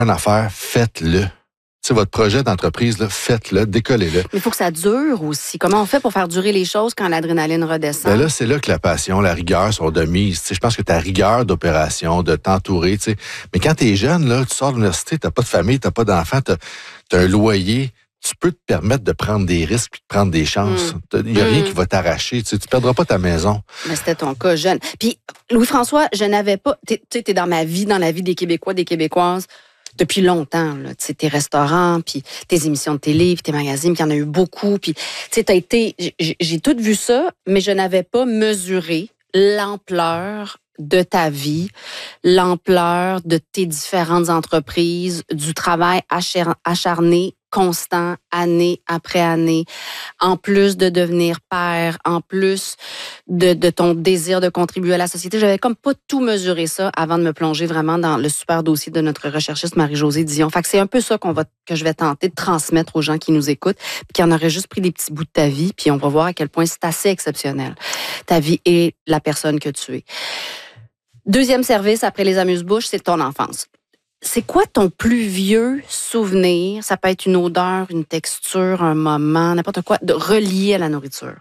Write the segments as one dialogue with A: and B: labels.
A: une affaire, faites-le. C'est votre projet d'entreprise, là, faites-le, décollez-le.
B: Mais il faut que ça dure aussi. Comment on fait pour faire durer les choses quand l'adrénaline redescend?
A: Ben là, c'est là que la passion, la rigueur sont de mise. Je pense que ta rigueur d'opération, de t'entourer, mais quand t'es jeune, là, tu sors de l'université, t'as pas de famille, t'as pas d'enfants, t'as un loyer, tu peux te permettre de prendre des risques et de prendre des chances. Il n'y a rien qui va t'arracher. Tu perdras pas ta maison.
B: Mais c'était ton cas jeune. Puis, Louis-François, je n'avais pas... T'es dans la vie des Québécois, des Québécoises, depuis longtemps, là, tu sais, tes restaurants, puis tes émissions de télé, puis tes magazines, puis il y en a eu beaucoup, puis tu sais, t'as été, j'ai tout vu ça, mais je n'avais pas mesuré l'ampleur de ta vie, l'ampleur de tes différentes entreprises, du travail acharné, constant, année après année, en plus de devenir père, en plus de ton désir de contribuer à la société. J'avais comme pas tout mesuré ça avant de me plonger vraiment dans le super dossier de notre recherchiste Marie-Josée Dion. Fait que c'est un peu ça que je vais tenter de transmettre aux gens qui nous écoutent, puis qui en auraient juste pris des petits bouts de ta vie, puis on va voir à quel point c'est assez exceptionnel, ta vie et la personne que tu es. Deuxième service après les amuse-bouches, c'est ton enfance. C'est quoi ton plus vieux souvenir? Ça peut être une odeur, une texture, un moment, n'importe quoi, de relié à la nourriture.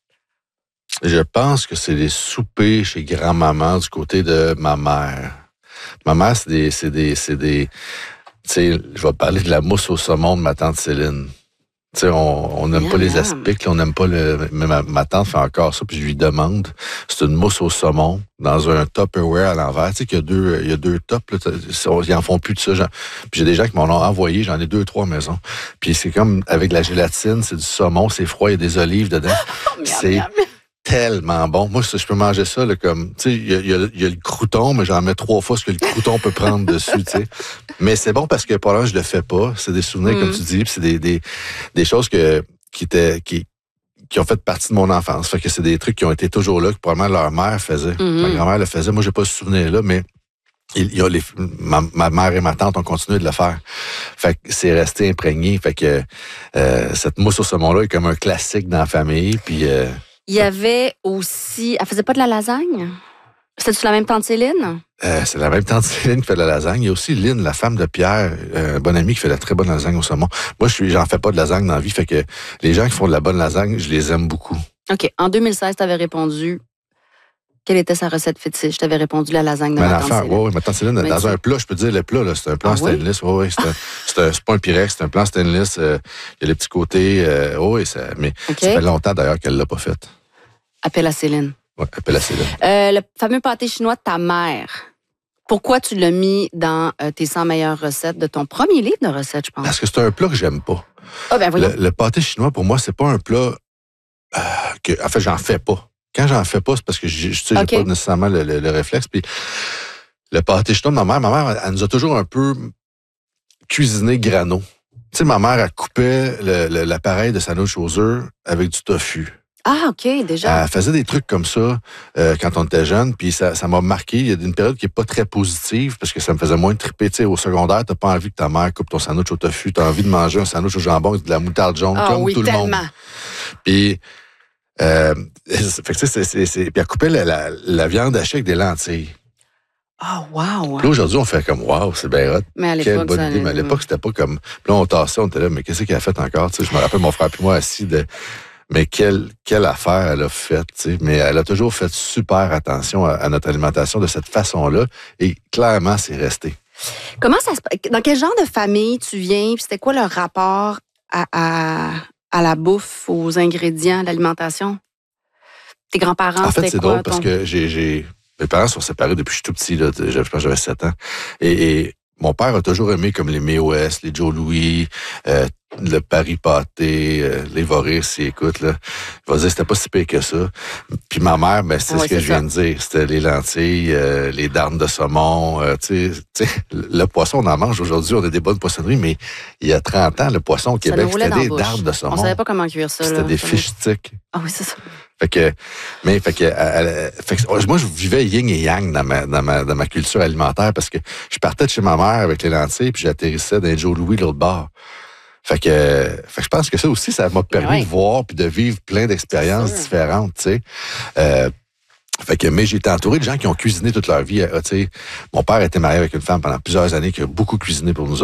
A: Je pense que c'est les soupers chez grand-maman du côté de ma mère. Ma mère, c'est des tu sais, je vais parler de la mousse au saumon de ma tante Céline. Tu sais, on n'aime pas les aspics, on n'aime pas mais ma tante fait encore ça, puis je lui demande. C'est une mousse au saumon dans un Tupperware à l'envers. Tu sais qu'il y a deux tops, là, ils en font plus de ça. Puis j'ai des gens qui m'en ont envoyé, j'en ai 2-3 maisons. Puis c'est comme avec la gélatine, c'est du saumon, c'est froid, il y a des olives dedans. C'est tellement bon. Moi, je peux manger ça là, comme, tu sais, il y a le crouton, mais j'en mets 3 fois ce que le crouton peut prendre dessus, tu sais. Mais c'est bon parce que pour l'instant, je le fais pas. C'est des souvenirs, comme tu dis, puis c'est des choses qui ont fait partie de mon enfance. Fait que c'est des trucs qui ont été toujours là, que probablement leur mère faisait. Ma grand-mère le faisait. Moi, j'ai pas ce souvenir-là, mais ma mère et ma tante ont continué de le faire. Fait que c'est resté imprégné. Fait que cette mousse au saumon-là est comme un classique dans la famille, puis...
B: Il y avait aussi... Elle faisait pas de la lasagne? C'était-tu la même tante Céline?
A: C'est la même tante Céline qui fait de la lasagne. Il y a aussi Lynn, la femme de Pierre, un bon ami qui fait de la très bonne lasagne au saumon. Moi, j'en fais pas de lasagne dans la vie, fait que les gens qui font de la bonne lasagne, je les aime beaucoup.
B: OK. En 2016, tu avais répondu... Quelle était sa recette fétiche? Je t'avais répondu la lasagne de ma tante Céline.
A: Oui, ma tante Céline, dans un plat, je peux dire le plat, là, c'est un plan stainless. Oui, c'est pas un Pyrex, c'est un plan stainless. Il y a les petits côtés. Mais ça fait longtemps d'ailleurs qu'elle l'a pas fait.
B: Appelle à Céline.
A: Oui, appelle à Céline.
B: Le fameux pâté chinois de ta mère. Pourquoi tu l'as mis dans tes 100 meilleures recettes de ton premier livre de recettes, je pense?
A: Parce que c'est un plat que j'aime pas.
B: Ah, ben voyons.
A: Le pâté chinois, pour moi, c'est pas un plat en fait, j'en fais pas. Quand j'en fais pas, c'est parce que j'ai pas nécessairement le réflexe. Puis le pâté chinois de ma mère, elle nous a toujours un peu cuisiné grano. Tu sais, ma mère, elle coupait l'appareil de sandwich aux œufs avec du tofu.
B: Ah, OK, déjà.
A: Elle faisait des trucs comme ça quand on était jeune, puis ça m'a marqué. Il y a une période qui est pas très positive, parce que ça me faisait moins triper. Tu sais, au secondaire, t'as pas envie que ta mère coupe ton sandwich au tofu, t'as envie de manger un sandwich au jambon avec de la moutarde jaune, comme tout le monde. Puis... fait que puis elle coupait la viande hachée avec des lentilles.
B: Ah, wow!
A: Puis là, aujourd'hui, on fait comme, wow, c'est bien hot.
B: Mais à l'époque,
A: quelle bonne idée. Mais à l'époque, c'était pas comme... Puis là, on tassait, on était là, mais qu'est-ce qu'elle a fait encore? Tu sais, je me rappelle mon frère puis moi assis mais quelle affaire elle a faite, tu sais. Mais elle a toujours fait super attention à notre alimentation de cette façon-là. Et clairement, c'est resté.
B: Comment ça se passe? Dans quel genre de famille tu viens? Puis c'était quoi le rapport à la bouffe, aux ingrédients, à l'alimentation? Tes grands-parents,
A: en fait,
B: c'était
A: c'est
B: quoi?
A: Drôle parce que mes parents sont séparés depuis que je suis tout petit, là. Je pense que j'avais 7 ans. Et mon père a toujours aimé comme les May West, les Joe Louis, le Paris pâté, les Voris, écoute, là. Il va dire c'était pas si pire que ça. Puis ma mère, ben, c'est ce que je viens de dire. C'était les lentilles, les darnes de saumon, tu sais, le poisson, on en mange aujourd'hui, on a des bonnes poissonneries, mais il y a 30 ans, le poisson au Québec, c'était des darnes de saumon.
B: On savait pas comment cuire ça,
A: C'était des fish sticks.
B: Ah oui, c'est ça.
A: Fait que moi, je vivais yin et yang dans ma culture alimentaire parce que je partais de chez ma mère avec les lentilles puis j'atterrissais dans Joe Louis l'autre bord. Fait que je pense que ça aussi, ça m'a permis de voir puis de vivre plein d'expériences différentes, tu sais. Mais j'ai été entouré de gens qui ont cuisiné toute leur vie. Tu sais, mon père était marié avec une femme pendant plusieurs années qui a beaucoup cuisiné pour nous autres.